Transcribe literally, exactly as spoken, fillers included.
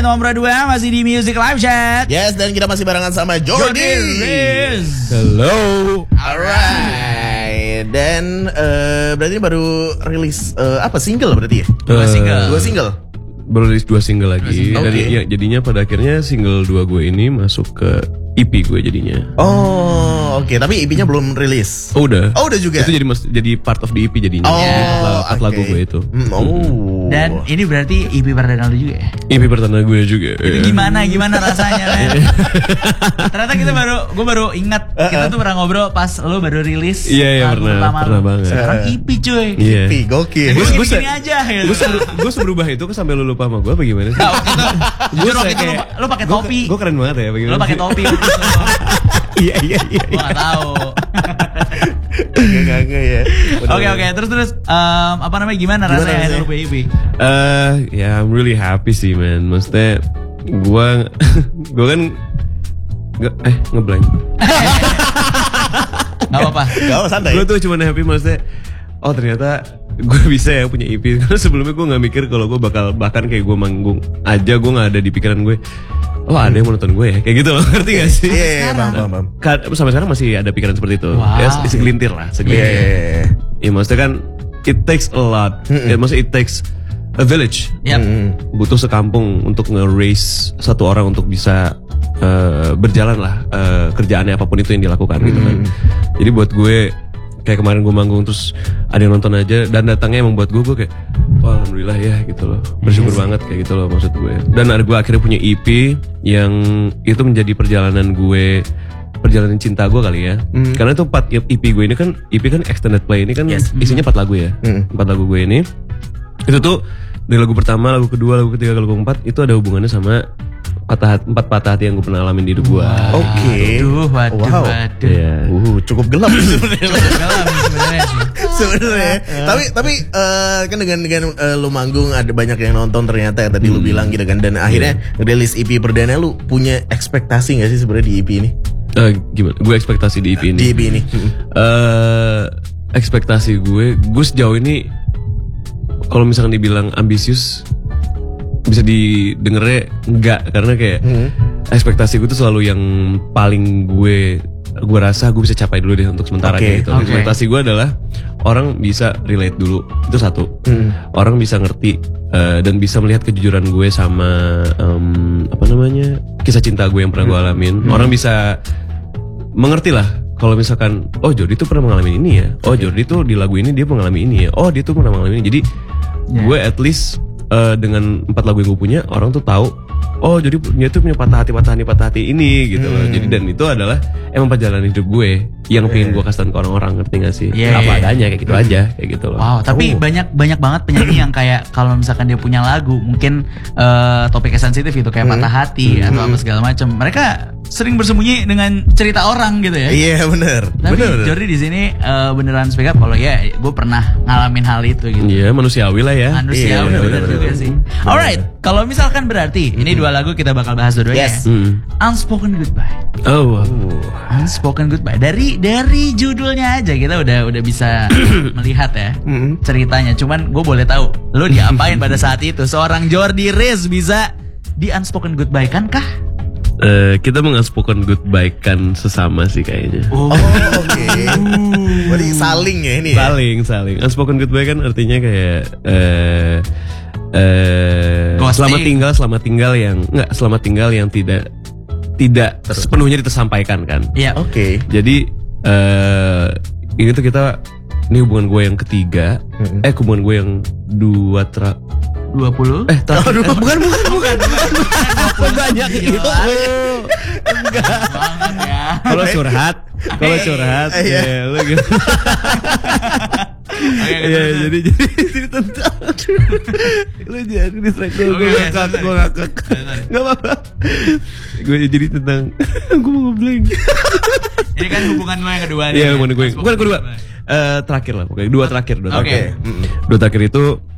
nomor dua masih di Music Live Chat. Yes, dan kita masih barengan sama Jordi. Hello. Alright. Dan uh, berarti baru rilis uh, apa single berarti ya? Dua single. Dua single. Baru rilis dua single lagi. Single. Dan Okay. ya, jadinya pada akhirnya single dua gue ini masuk ke E P gue jadinya. Oh, oke. Okay. Tapi E P-nya belum rilis. Oh udah. Oh udah juga. Itu jadi mas, jadi part of the E P jadinya. Oh, Jadi empat, empat okay. lagu gue itu. Hmm, oh. Dan ini berarti E P perdana lu juga ya? E P pertama gue juga. Itu gimana gimana rasanya, men? Ternyata kita baru, gue baru ingat kita tuh pernah ngobrol pas lu baru rilis. Iya iya lagu pernah pertama pernah lu. banget. Sekarang E P cuy. Iya. E P, gokil. Gue Gue gini aja gitu. Gue se- gue seberubah itu kok sampai lu lupa sama gue apa gimana sih? Nah, waktu itu, jujur waktu itu lu, kayak- lu pakai Gue- topi. Gue keren banget ya bagaimana? Lu pakai sih? topi waktu itu. Iya iya iya. Gue gak tahu. Gak-gak ya. Oke oke, terus terus um, apa namanya gimana, Gimana rasanya rasanya? lu punya E P? Eh, ya I'm really happy sih man. Maksudnya gue gue kan nge, eh ngeblank. Gak apa-apa. Gak apa santai. Gue tuh cuma happy maksudnya. Oh ternyata gue bisa ya punya E P. Karena sebelumnya gue nggak mikir kalau gue bakal bahkan kayak gue manggung aja gue nggak ada di pikiran gue. Oh ada yang mau nonton gue ya kayak gitu loh, ngerti gak sih? Iya, iya, paham, paham, paham. Ka- Sampai sekarang masih ada pikiran seperti itu. Wow. Ya segelintir lah, Iya, segelintir. iya, iya. Ya maksudnya kan it takes a lot. Ya maksudnya it takes a village. Yap. Butuh sekampung untuk nge-raise satu orang untuk bisa uh, berjalan lah uh, kerjaannya apapun itu yang dilakukan gitu kan. Jadi buat gue kayak kemarin gue manggung terus ada yang nonton aja dan datangnya emang buat gue gue kayak oh, alhamdulillah ya gitu loh, bersyukur banget kayak gitu loh maksud gue. Dan ada gue akhirnya punya E P yang itu menjadi perjalanan gue, perjalanan cinta gue kali ya. Mm. Karena itu empat E P gue ini kan, E P kan extended play ini kan Yes. isinya empat lagu ya, Mm. empat lagu gue ini. Itu tuh dari lagu pertama, lagu kedua, lagu ketiga, lagu keempat itu ada hubungannya sama patah hati, empat patah hati yang gue pernah alamin di hidup gue. Oke. Waduh, waduh, Wow. waduh. Iya. Uh, cukup gelap sebenarnya. Dalam sebenarnya sih. Sebenarnya. Tapi tapi eh, kan dengan dengan eh, lu manggung ada banyak yang nonton ternyata yang tadi lu bilang gitu kan, dan akhirnya rilis E P perdana, lu punya ekspektasi gak sih sebenarnya di E P ini? Eh, gimana? Gue ekspektasi di E P ini. Di E P ini. Eh, ekspektasi gue, gue sejauh ini kalau misalkan dibilang ambisius bisa didengarnya enggak, karena kayak ekspektasi gue tuh selalu yang paling gue gue rasa gue bisa capai dulu deh untuk sementara Oke, kayak gitu. oke. Ekspektasi gue adalah orang bisa relate dulu, itu satu. Hmm. Orang bisa ngerti eh, dan bisa melihat kejujuran gue sama em, apa namanya kisah cinta gue yang pernah gue alamin. Orang bisa mengerti lah kalau misalkan oh Jordi tuh pernah mengalami ini ya. Oh Jordi tuh di lagu ini dia mengalami ini ya. Oh dia tuh pernah mengalami ini. Jadi Ya. gue at least eh, dengan empat lagu yang gue punya orang tuh tahu. Oh jadi dia tuh punya patah hati patah hati patah hati ini gitu loh. Jadi dan itu adalah emang perjalanan hidup gue yang pengen gue kasih ke orang-orang, ngerti gak sih? Yeah. Apa adanya kayak gitu aja kayak gitu loh. Wow, tapi Oh. banyak banyak banget penyanyi yang kayak kalau misalkan dia punya lagu mungkin eh, topiknya sensitif gitu kayak patah hati atau apa segala macam. Mereka sering bersembunyi dengan cerita orang gitu ya. Iya benar. Tapi Benar. Jordi di sini eh, beneran speak up kalau ya gue pernah ngalamin hal itu gitu. Iya manusiawi lah ya. Manusia Iya, bener bener, juga bener. sih. Alright, kalau misalkan berarti ini dua lagu kita bakal bahas dua-duanya. Yes. Hmm. Unspoken Goodbye. Oh, wow. Unspoken Goodbye. Dari dari judulnya aja kita udah udah bisa melihat ya ceritanya. Cuman gue boleh tahu lo diapain pada saat itu? Seorang Jordi Riz bisa di Unspoken Goodbye kan kah? Eh, kita mengaspoken goodbye kan sesama sih kayaknya. Oh, Oh, oke. Berarti saling ya ini ya? Saling, saling. Unspoken goodbye kan artinya kayak eh eh Ghosting. selamat tinggal, selamat tinggal yang enggak selamat tinggal yang tidak tidak sepenuhnya tersampaikan kan. iya. Oke. Jadi eh ini tuh kita ini hubungan gue yang ketiga, eh hubungan gue yang dua tra dua puluh eh terakhir, eh, bukan bukan bukan bukan banyak itu. banget ya. Kalau curhat, kalau curhat, Iya. ya lu gitu. Oke, Iya, terus, jadi jadi jadi tentang lu jangan distract gue, Oke, gue oke, ngakak, sorry, gue sorry. ngakak, nggak apa-apa. Gue jadi tentang, gue mau ngeblank. Ini kan hubungan lo yang kedua nih. Iya, hubungan gue, Unspoken bukan kedua, Goodbye. Eh, terakhir lah, pokoknya dua terakhir, dua Oke. terakhir. Dua terakhir itu